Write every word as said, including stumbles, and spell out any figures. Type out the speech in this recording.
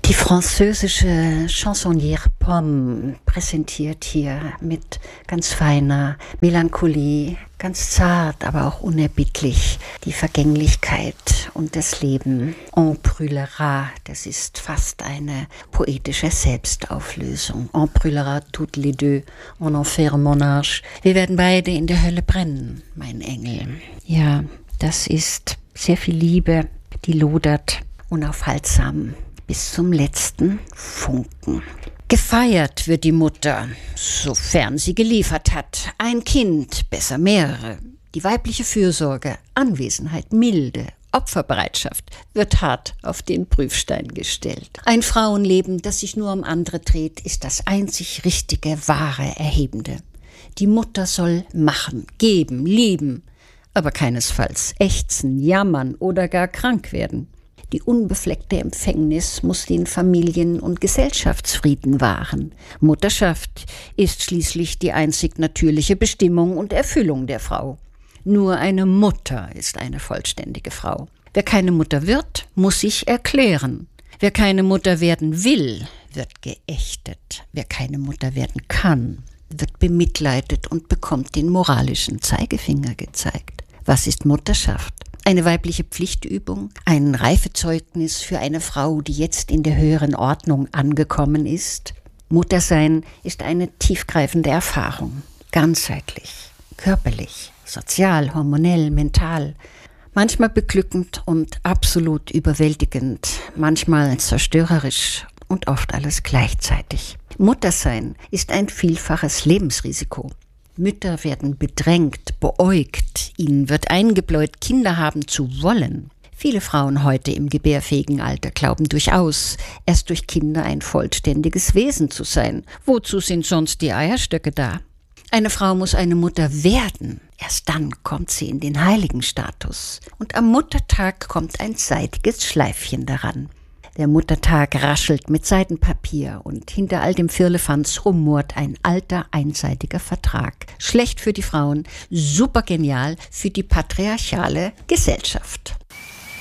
Die französische Chansonnière Pomme präsentiert hier mit ganz feiner Melancholie, ganz zart, aber auch unerbittlich die Vergänglichkeit und das Leben. On brûlera, das ist fast eine poetische Selbstauflösung. On brûlera toutes les deux, en enfer mon ange. Wir werden beide in der Hölle brennen, mein Engel. Ja, das ist sehr viel Liebe, die lodert unaufhaltsam bis zum letzten Funken. Gefeiert wird die Mutter, sofern sie geliefert hat. Ein Kind, besser mehrere. Die weibliche Fürsorge, Anwesenheit, Milde, Opferbereitschaft wird hart auf den Prüfstein gestellt. Ein Frauenleben, das sich nur um andere dreht, ist das einzig richtige, wahre, erhebende. Die Mutter soll machen, geben, lieben, aber keinesfalls ächzen, jammern oder gar krank werden. Die unbefleckte Empfängnis muss den Familien- und Gesellschaftsfrieden wahren. Mutterschaft ist schließlich die einzig natürliche Bestimmung und Erfüllung der Frau. Nur eine Mutter ist eine vollständige Frau. Wer keine Mutter wird, muss sich erklären. Wer keine Mutter werden will, wird geächtet. Wer keine Mutter werden kann, wird bemitleidet und bekommt den moralischen Zeigefinger gezeigt. Was ist Mutterschaft? Eine weibliche Pflichtübung, ein Reifezeugnis für eine Frau, die jetzt in der höheren Ordnung angekommen ist. Muttersein ist eine tiefgreifende Erfahrung, ganzheitlich, körperlich, sozial, hormonell, mental, manchmal beglückend und absolut überwältigend, manchmal zerstörerisch und oft alles gleichzeitig. Muttersein ist ein vielfaches Lebensrisiko. Mütter werden bedrängt, beäugt, ihnen wird eingebläut, Kinder haben zu wollen. Viele Frauen heute im gebärfähigen Alter glauben durchaus, erst durch Kinder ein vollständiges Wesen zu sein. Wozu sind sonst die Eierstöcke da? Eine Frau muss eine Mutter werden. Erst dann kommt sie in den Heiligenstatus. Und am Muttertag kommt ein seidiges Schleifchen daran. Der Muttertag raschelt mit Seidenpapier und hinter all dem Firlefanz rumort ein alter, einseitiger Vertrag. Schlecht für die Frauen, super genial für die patriarchale Gesellschaft.